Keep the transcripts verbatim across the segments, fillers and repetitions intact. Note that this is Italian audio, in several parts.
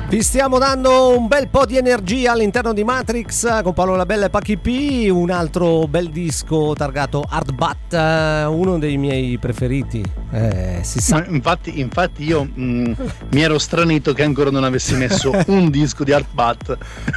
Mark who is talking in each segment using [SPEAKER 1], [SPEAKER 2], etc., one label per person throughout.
[SPEAKER 1] Vi stiamo dando un bel po' di energia all'interno di Matrix con Paolo Labella e Pacchi P, un altro bel disco targato Hardbat, uno dei miei preferiti. Eh, si sa.
[SPEAKER 2] Ma infatti, infatti io mh, mi ero stranito che ancora non avessi messo un disco di Hardbat.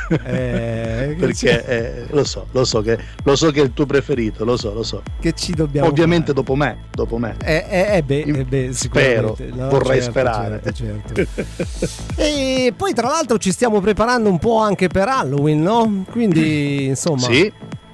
[SPEAKER 1] Eh,
[SPEAKER 2] perché eh, lo so, lo so che lo so che è il tuo preferito, lo so, lo so.
[SPEAKER 1] Che ci dobbiamo
[SPEAKER 2] Ovviamente
[SPEAKER 1] fare?
[SPEAKER 2] dopo me, dopo me.
[SPEAKER 1] Eh, eh, eh beh, eh beh,
[SPEAKER 2] spero,
[SPEAKER 1] no,
[SPEAKER 2] vorrei
[SPEAKER 1] certo,
[SPEAKER 2] sperare.
[SPEAKER 1] certo, certo. E poi tra l'altro ci stiamo preparando un po' anche per Halloween, no? Quindi insomma
[SPEAKER 2] sì,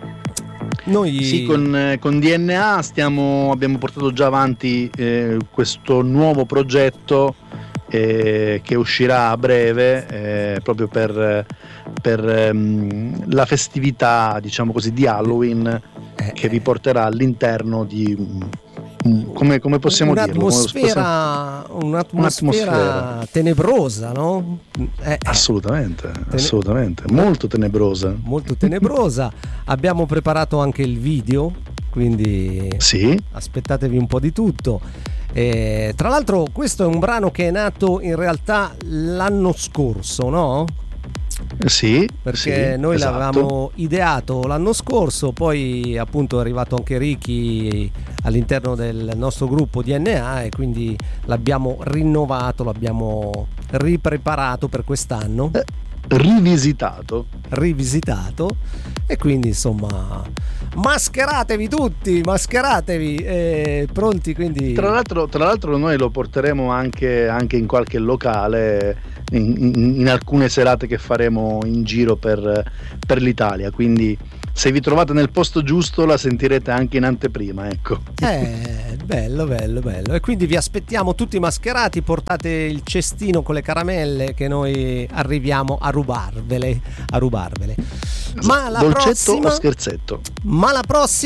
[SPEAKER 1] noi
[SPEAKER 2] sì con, con D N A stiamo, abbiamo portato già avanti eh, questo nuovo progetto eh, che uscirà a breve eh, proprio per, per ehm, la festività, diciamo così, di Halloween,
[SPEAKER 1] eh,
[SPEAKER 2] che vi porterà all'interno di come, come possiamo
[SPEAKER 1] un'atmosfera,
[SPEAKER 2] dirlo?
[SPEAKER 1] Un'atmosfera, un'atmosfera tenebrosa, no? Eh,
[SPEAKER 2] assolutamente,
[SPEAKER 1] tene-
[SPEAKER 2] assolutamente, molto tenebrosa.
[SPEAKER 1] Molto tenebrosa. Abbiamo preparato anche il video, quindi
[SPEAKER 2] sì,
[SPEAKER 1] aspettatevi un po' di tutto. E, tra l'altro questo è un brano che è nato in realtà l'anno scorso, no?
[SPEAKER 2] Sì,
[SPEAKER 1] perché
[SPEAKER 2] sì,
[SPEAKER 1] noi
[SPEAKER 2] esatto.
[SPEAKER 1] l'avevamo ideato l'anno scorso, poi appunto è arrivato anche Ricky all'interno del nostro gruppo D N A e quindi l'abbiamo rinnovato, l'abbiamo ripreparato per quest'anno,
[SPEAKER 2] eh, rivisitato
[SPEAKER 1] rivisitato e quindi insomma mascheratevi tutti, mascheratevi, eh, pronti quindi.
[SPEAKER 2] Tra l'altro, tra l'altro noi lo porteremo anche, anche in qualche locale, in, in, in alcune serate che faremo in giro per, per l'Italia, quindi se vi trovate nel posto giusto la sentirete anche in anteprima, ecco.
[SPEAKER 1] Eh, bello, bello, bello. E quindi vi aspettiamo tutti mascherati, portate il cestino con le caramelle che noi arriviamo a rubarvele, a rubarvele.
[SPEAKER 2] Esatto.
[SPEAKER 1] Ma la
[SPEAKER 2] Dolcetto
[SPEAKER 1] prossima
[SPEAKER 2] o scherzetto?
[SPEAKER 1] Ma la prossima